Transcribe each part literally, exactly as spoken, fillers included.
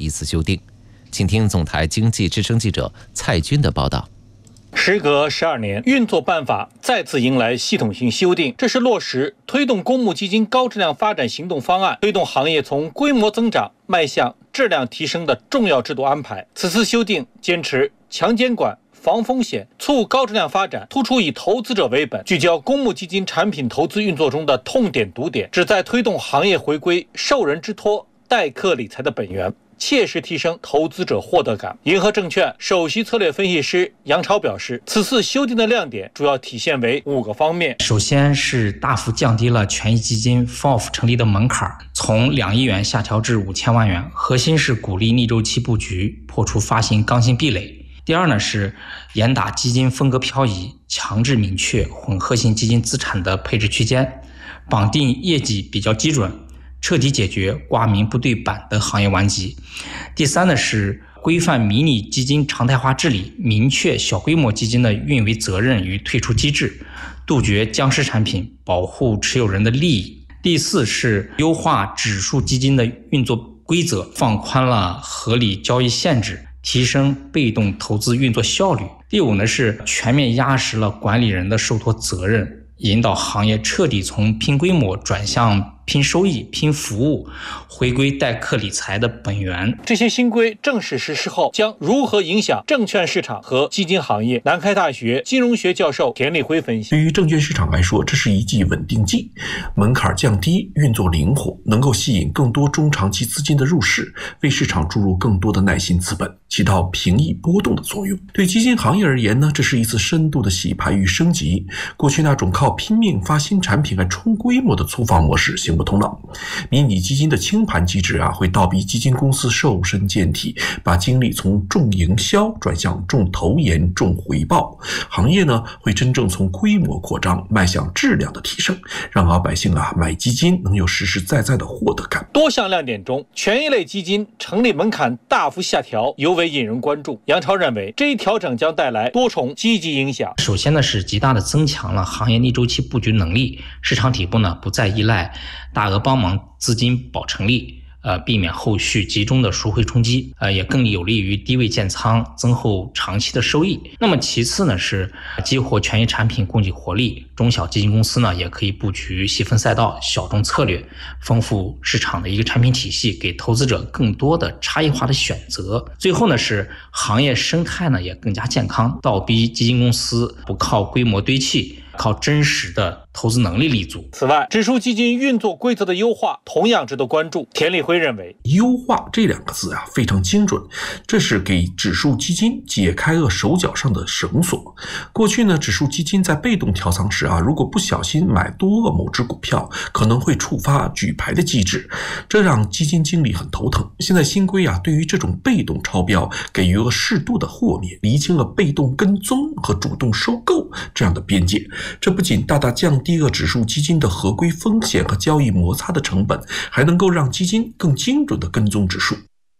一次修订。请听总台经济之声记者蔡军的报道。 时隔十二年，运作办法再次迎来系统性修订，这是落实推动公募基金高质量发展行动方案，推动行业从规模增长迈向质量提升的重要制度安排。此次修订坚持强监管、防风险、促高质量发展，突出以投资者为本，聚焦公募基金产品投资运作中的痛点堵点，旨在推动行业回归受人之托、代客理财的本源，切实提升投资者获得感。银河证券首席策略分析师杨超表示，此次修订的亮点主要体现为五个方面。 首先是大幅降低了权益基金 F O F 成立的门槛，从两亿元下调至五千万元，核心是鼓励逆周期布局，破除发行刚性壁垒。第二呢是严打基金风格漂移，强制明确混合型基金资产的配置区间，绑定业绩比较基准，彻底解决挂名不对板的行业顽疾。第三呢是规范迷你基金常态化治理，明确小规模基金的运维责任与退出机制，杜绝僵尸产品，保护持有人的利益。第四是优化指数基金的运作规则，放宽了合理交易限制，提升被动投资运作效率。第五呢是全面压实了管理人的受托责任，引导行业彻底从拼规模转向拼收益、拼服务，回归代客理财的本源。 这些新规正式实施后将如何影响证券市场和基金行业？南开大学金融学教授田立辉分析， 对于证券市场来说，这是一剂稳定剂，门槛降低，运作灵活，能够吸引更多中长期资金的入市，为市场注入更多的耐心资本，起到平抑波动的作用。对基金行业而言呢，这是一次深度的洗牌与升级。过去那种靠拼命发新产品来冲规模的粗放模式行不通了。迷你基金的清盘机制啊，会倒逼基金公司瘦身健体，把精力从重营销转向重投研、重回报。行业呢，会真正从规模扩张迈向质量的提升，让老百姓啊买基金能有实实在在的获得感。 多项亮点中，权益类基金成立门槛大幅下调，尤为引人关注。杨超认为，这一调整将带来多重积极影响。 首先呢，是极大的增强了行业逆周期布局能力，市场底部呢不再依赖大额帮忙资金保成立，呃，避免后续集中的赎回冲击，呃，也更有利于低位建仓，增厚长期的收益。那么其次呢，是激活权益产品供给活力，中小基金公司呢也可以布局细分赛道、小众策略，丰富市场的一个产品体系，给投资者更多的差异化的选择。最后呢，是行业生态呢也更加健康，倒逼基金公司不靠规模堆砌，靠真实的投资能力立足。 此外，指数基金运作规则的优化同样值得关注。田立辉认为， 优化这两个字啊非常精准，这是给指数基金解开了手脚上的绳索。过去呢，指数基金在被动调仓时啊，如果不小心买多了某只股票，可能会触发举牌的机制，这让基金经理很头疼。现在新规啊，对于这种被动超标给予了适度的豁免，厘清了被动跟踪和主动收购这样的边界。这不仅大大降低了指数基金的合规风险和交易摩擦的成本，还能够让基金更精准地跟踪指数。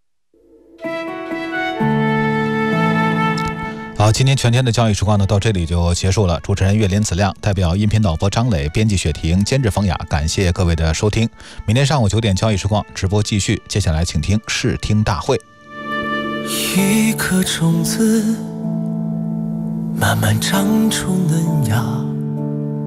好，今天全天的交易时光呢，到这里就结束了。主持人岳林子亮，代表音频导播张磊，编辑雪婷，监制冯雅，感谢各位的收听。明天上午九点交易时光直播继续，接下来请听视听大会。 一颗种子慢慢长出嫩芽。